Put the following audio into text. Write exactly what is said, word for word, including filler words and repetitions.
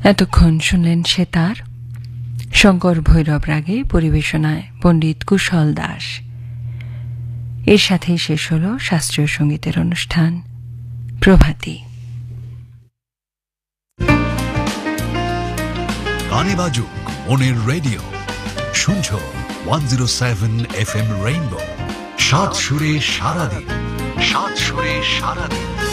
এতক্ষণ শুনলেন সেতার, শঙ্কর ভৈরব রাগে, পরিবেশনায় পণ্ডিত কুশল দাস। এর সাথেই শেষ হল শাস্ত্রীয় সঙ্গীতের অনুষ্ঠান প্রভাতী। গানে বাজুক মনের রেডিও, শুনছো one zero seven F M rainbow. সাত সুরে সারাদিন, সাত সুরে সারাদিন।